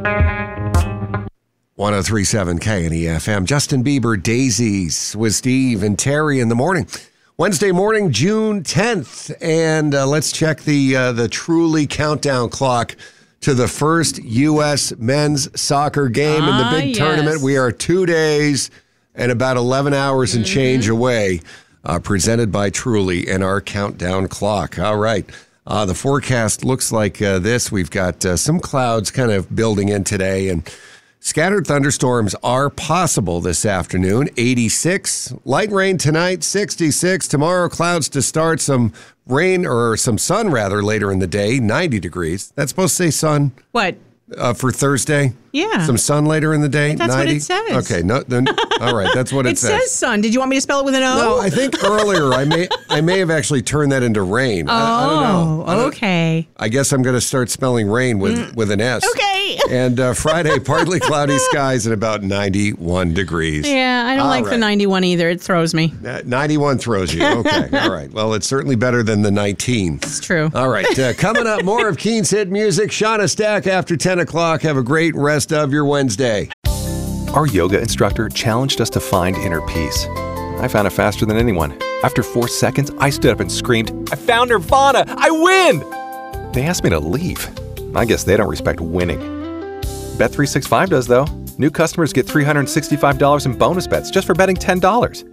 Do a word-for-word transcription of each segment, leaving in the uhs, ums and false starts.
one oh three point seven K N E F M. Justin Bieber, Daisies with Steve and Terry in the morning. Wednesday morning, June tenth. And uh, let's check the uh, the Truly countdown clock to the first U S men's soccer game ah, in the big yes. tournament. We are two days and about eleven hours and mm-hmm. change away, uh, presented by Truly and our countdown clock. All right. Uh, the forecast looks like uh, this. We've got uh, some clouds kind of building in today, and scattered thunderstorms are possible this afternoon. eighty-six. Light rain tonight, sixty-six. Tomorrow, clouds to start. Some rain, or some sun, rather, later in the day, ninety degrees. That's supposed to say sun? What? Uh, for Thursday? Yeah. Some sun later in the day? That's ninety? What it says. Okay. No, then, all right. That's what it, it says. It says sun. Did you want me to spell it with an O? No, I think earlier I may I may have actually turned that into rain. Oh, I, I don't know. I don't, okay. I guess I'm going to start spelling rain with, mm. with an S. Okay. And uh, Friday, partly cloudy skies and about ninety-one degrees. Yeah, I don't all like right. the ninety-one either. It throws me. Uh, ninety-one throws you. Okay. All right. Well, it's certainly better than the nineteen. It's true. All right. Uh, coming up, more of Keen's hit music. Shauna Stack after ten o'clock. Have a great rest of your Wednesday. Our yoga instructor challenged us to find inner peace. I found it faster than anyone. After four seconds, I stood up and screamed, "I found Nirvana! I win!" They asked me to leave. I guess they don't respect winning. Bet three sixty-five does, though. New customers get three hundred sixty-five dollars in bonus bets just for betting ten dollars.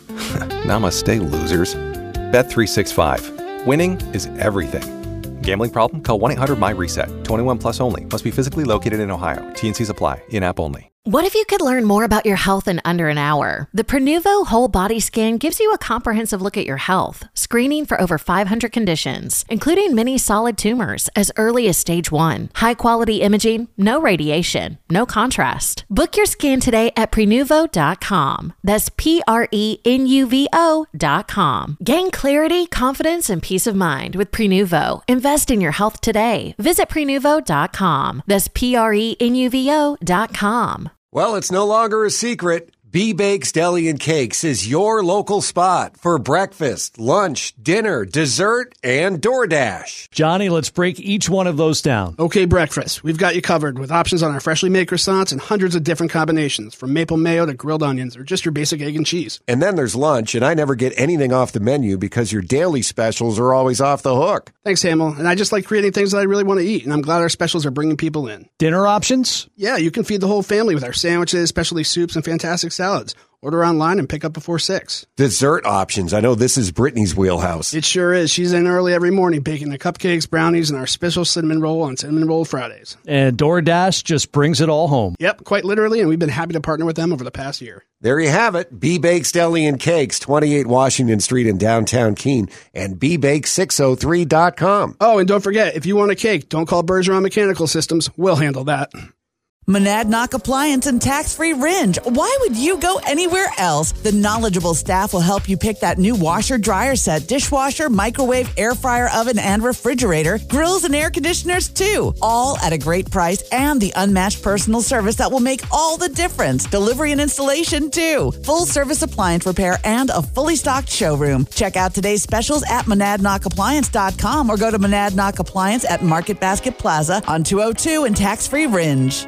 Namaste, losers. Bet three sixty-five. Winning is everything. Gambling problem? Call one eight hundred my reset. twenty-one plus only. Must be physically located in Ohio. T N Cs apply. In-app only. What if you could learn more about your health in under an hour? The Prenuvo Whole Body Scan gives you a comprehensive look at your health, screening for over five hundred conditions, including many solid tumors as early as stage one. High-quality imaging, no radiation, no contrast. Book your scan today at Prenuvo dot com. That's P R E N U V O dot com. Gain clarity, confidence, and peace of mind with Prenuvo. Invest in your health today. Visit Prenuvo dot com. That's P R E N U V O dot com. Well, it's no longer a secret. B-Bakes Deli and Cakes is your local spot for breakfast, lunch, dinner, dessert, and DoorDash. Johnny, let's break each one of those down. Okay, breakfast. We've got you covered with options on our freshly made croissants and hundreds of different combinations, from maple mayo to grilled onions or just your basic egg and cheese. And then there's lunch, and I never get anything off the menu because your daily specials are always off the hook. Thanks, Hamill. And I just like creating things that I really want to eat, and I'm glad our specials are bringing people in. Dinner options? Yeah, you can feed the whole family with our sandwiches, specialty soups, and fantastic salads. Order online and pick up before six. Dessert options. I know this is Brittany's wheelhouse. It sure is. She's in early every morning baking the cupcakes, brownies, and our special cinnamon roll on Cinnamon Roll Fridays. And DoorDash just brings it all home. Yep, quite literally, and we've been happy to partner with them over the past year. There you have it. B-Bakes Deli and Cakes, twenty-eight Washington Street in downtown Keene, and b bake six oh three dot com. Oh, and don't forget, if you want a cake, don't call Bergeron Mechanical Systems. We'll handle that. Monadnock Appliance and Tax-Free Ringe. Why would you go anywhere else? The knowledgeable staff will help you pick that new washer, dryer set, dishwasher, microwave, air fryer, oven, and refrigerator, grills and air conditioners too. All at a great price and the unmatched personal service that will make all the difference. Delivery and installation too. Full service appliance repair and a fully stocked showroom. Check out today's specials at monadnock appliance dot com or go to Monadnock Appliance at Market Basket Plaza on two oh two and Tax-Free Ringe.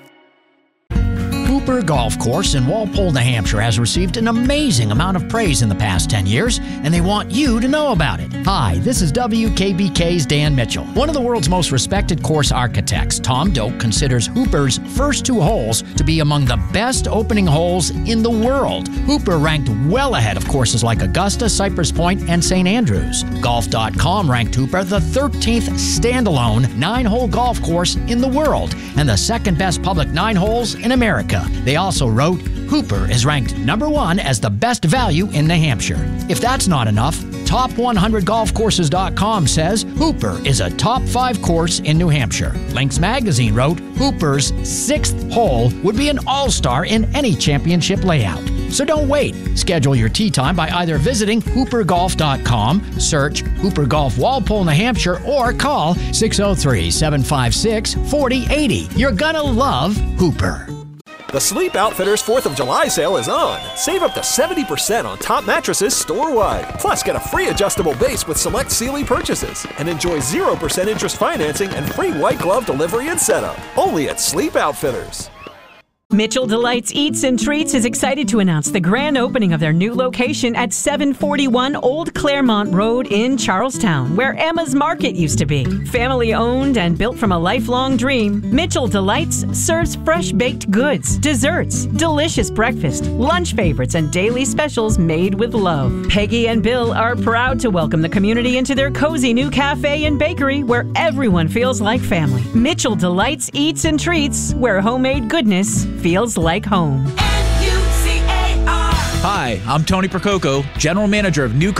Hooper Golf Course in Walpole, New Hampshire has received an amazing amount of praise in the past ten years, and they want you to know about it. Hi, this is W K B K's Dan Mitchell. One of the world's most respected course architects, Tom Doak, considers Hooper's first two holes to be among the best opening holes in the world. Hooper ranked well ahead of courses like Augusta, Cypress Point, and Saint Andrews. Golf dot com ranked Hooper the thirteenth standalone nine-hole golf course in the world and the second best public nine holes in America. They also wrote, Hooper is ranked number one as the best value in New Hampshire. If that's not enough, top one hundred golf courses dot com says Hooper is a top five course in New Hampshire. Links Magazine wrote, Hooper's sixth hole would be an all-star in any championship layout. So don't wait. Schedule your tee time by either visiting Hooper Golf dot com, search Hooper Golf Walpole, New Hampshire, or call six oh three, seven five six, four oh eight oh. You're gonna love Hooper. The Sleep Outfitters fourth of July sale is on. Save up to seventy percent on top mattresses store-wide. Plus, get a free adjustable base with select Sealy purchases. And enjoy zero percent interest financing and free white glove delivery and setup. Only at Sleep Outfitters. Mitchell Delights Eats and Treats is excited to announce the grand opening of their new location at seven forty-one Old Claremont Road in Charlestown, where Emma's Market used to be. Family owned and built from a lifelong dream, Mitchell Delights serves fresh baked goods, desserts, delicious breakfast, lunch favorites, and daily specials made with love. Peggy and Bill are proud to welcome the community into their cozy new cafe and bakery where everyone feels like family. Mitchell Delights Eats and Treats, where homemade goodness feels like home. Hi, I'm Tony Prococo, General Manager of New